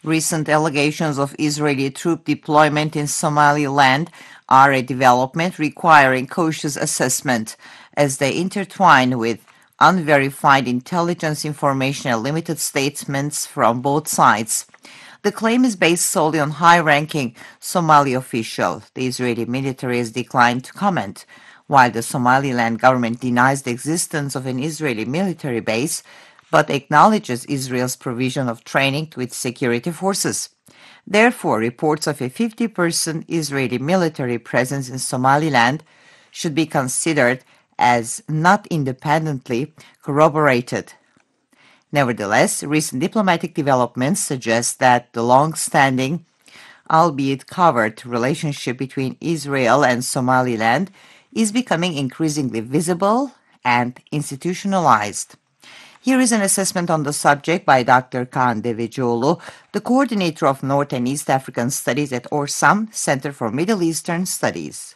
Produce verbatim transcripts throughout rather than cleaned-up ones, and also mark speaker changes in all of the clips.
Speaker 1: Recent allegations of Israeli troop deployment in Somaliland are a development requiring cautious assessment as they intertwine with unverified intelligence information and limited statements from both sides. The claim is based solely on high-ranking Somali officials. The Israeli military has declined to comment, while the Somaliland government denies the existence of an Israeli military base but acknowledges Israel's provision of training to its security forces. Therefore, reports of a fifty-person Israeli military presence in Somaliland should be considered as not independently corroborated. Nevertheless, recent diplomatic developments suggest that the long-standing, albeit covert, relationship between Israel and Somaliland is becoming increasingly visible and institutionalized. Here is an assessment on the subject by Doctor Kaan Devecioğlu, the coordinator of North and East African Studies at Orsam, Center for Middle Eastern Studies.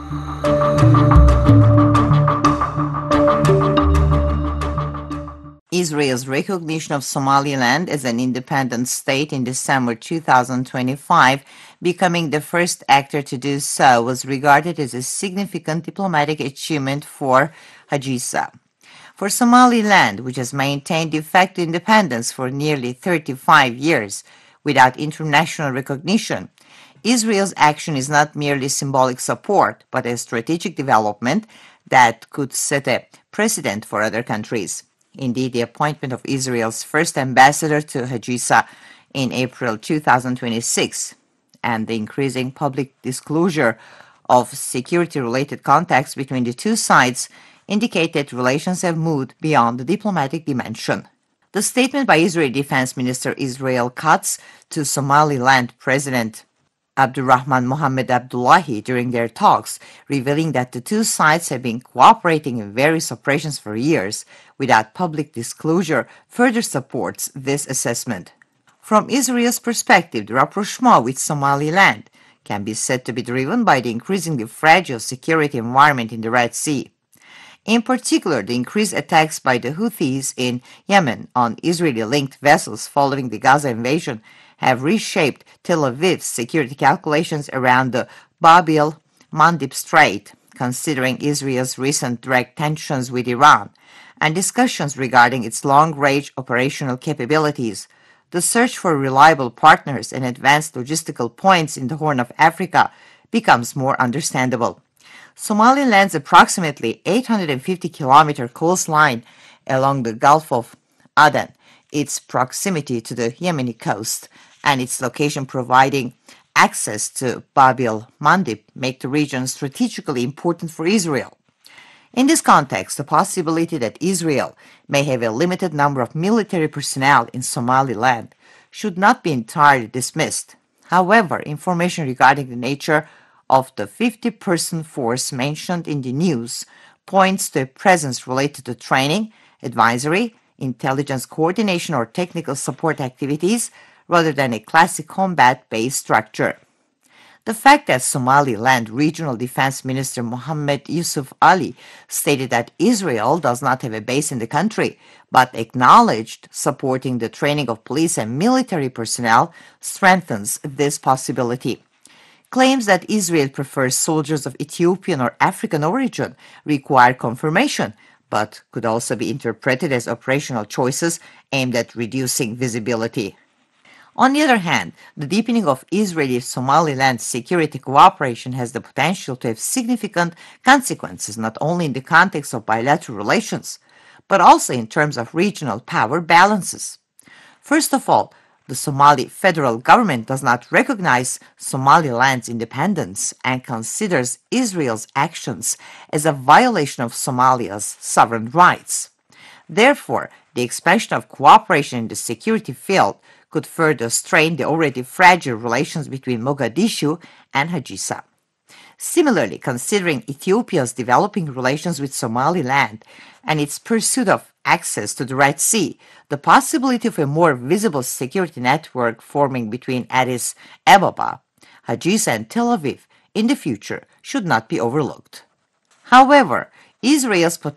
Speaker 1: Israel's recognition of Somaliland as an independent state in December two thousand twenty-five, becoming the first actor to do so, was regarded as a significant diplomatic achievement for Hajisa. For Somaliland, which has maintained de facto independence for nearly thirty-five years without international recognition, Israel's action is not merely symbolic support, but a strategic development that could set a precedent for other countries. Indeed, the appointment of Israel's first ambassador to Hajisa in April two thousand twenty-six and the increasing public disclosure of security-related contacts between the two sides indicate that relations have moved beyond the diplomatic dimension. The statement by Israeli Defense Minister Israel Katz to Somaliland President Abdurrahman Mohammed Abdullahi during their talks, revealing that the two sides have been cooperating in various operations for years without public disclosure, further supports this assessment. From Israel's perspective, the rapprochement with Somaliland can be said to be driven by the increasingly fragile security environment in the Red Sea. In particular, the increased attacks by the Houthis in Yemen on Israeli-linked vessels following the Gaza invasion have reshaped Tel Aviv's security calculations around the Bab el-Mandeb Strait, considering Israel's recent direct tensions with Iran and discussions regarding its long-range operational capabilities. The search for reliable partners and advanced logistical points in the Horn of Africa becomes more understandable. Somaliland's approximately eight hundred fifty kilometer coastline along the Gulf of Aden, its proximity to the Yemeni coast, and its location providing access to Bab el-Mandeb make the region strategically important for Israel. In this context, the possibility that Israel may have a limited number of military personnel in Somaliland should not be entirely dismissed. However, information regarding the nature of the fifty-person force mentioned in the news points to a presence related to training, advisory, intelligence coordination, or technical support activities rather than a classic combat-based structure. The fact that Somaliland Regional Defense Minister Mohammed Yusuf Ali stated that Israel does not have a base in the country, but acknowledged supporting the training of police and military personnel strengthens this possibility. Claims that Israel prefers soldiers of Ethiopian or African origin require confirmation, but could also be interpreted as operational choices aimed at reducing visibility. On the other hand, the deepening of Israeli-Somaliland security cooperation has the potential to have significant consequences not only in the context of bilateral relations, but also in terms of regional power balances. First of all, the Somali federal government does not recognize Somaliland's independence and considers Israel's actions as a violation of Somalia's sovereign rights. Therefore, the expansion of cooperation in the security field could further strain the already fragile relations between Mogadishu and Hajisa. Similarly, considering Ethiopia's developing relations with Somaliland and its pursuit of access to the Red Sea, the possibility of a more visible security network forming between Addis Ababa, Hajisa, and Tel Aviv in the future should not be overlooked. However, Israel's potential